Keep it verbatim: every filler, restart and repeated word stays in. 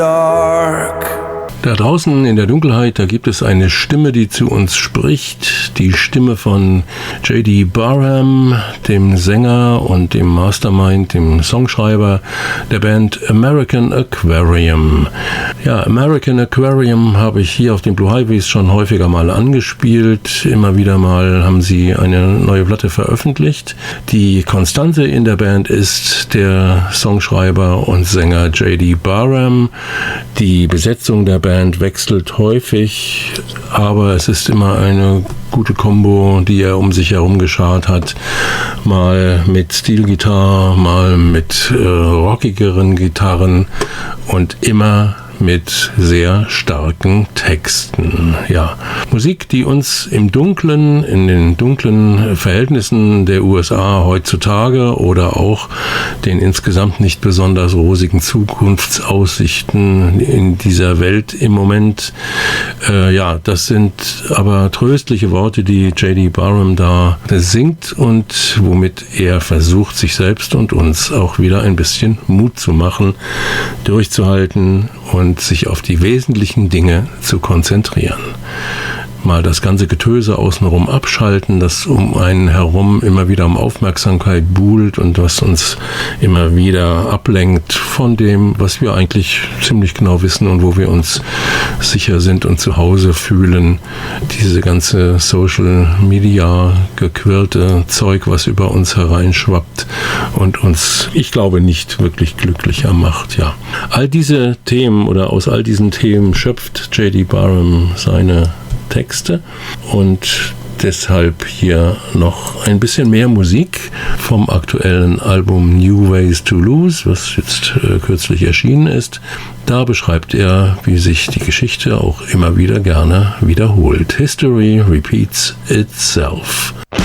Dark. Da draußen in der Dunkelheit, da gibt es eine Stimme, die zu uns spricht. Die Stimme von J D Barham, dem Sänger und dem Mastermind, dem Songschreiber der Band American Aquarium. Ja, American Aquarium habe ich hier auf den Blue Highways schon häufiger mal angespielt. Immer wieder mal haben sie eine neue Platte veröffentlicht. Die Konstante in der Band ist der Songschreiber und Sänger J D Barham. Die Besetzung der Band Band wechselt häufig, aber es ist immer eine gute Kombo, die er um sich herum geschart hat. Mal mit Steelgitarre, mal mit äh, rockigeren Gitarren und immer mit sehr starken Texten. Ja, Musik, die uns im Dunklen, in den dunklen Verhältnissen der U S A heutzutage oder auch den insgesamt nicht besonders rosigen Zukunftsaussichten in dieser Welt im Moment, äh, ja, das sind aber tröstliche Worte, die J D Barham da singt und womit er versucht, sich selbst und uns auch wieder ein bisschen Mut zu machen, durchzuhalten und sich auf die wesentlichen Dinge zu konzentrieren. Mal das ganze Getöse außenrum abschalten, das um einen herum immer wieder um Aufmerksamkeit buhlt und was uns immer wieder ablenkt von dem, was wir eigentlich ziemlich genau wissen und wo wir uns sicher sind und zu Hause fühlen. Diese ganze Social Media gequirlte Zeug, was über uns hereinschwappt und uns, ich glaube, nicht wirklich glücklicher macht. Ja, all diese Themen oder aus all diesen Themen schöpft J D Barham seine Texte und deshalb hier noch ein bisschen mehr Musik vom aktuellen Album New Ways to Lose, was jetzt äh, kürzlich erschienen ist. Da beschreibt er, wie sich die Geschichte auch immer wieder gerne wiederholt. History repeats itself.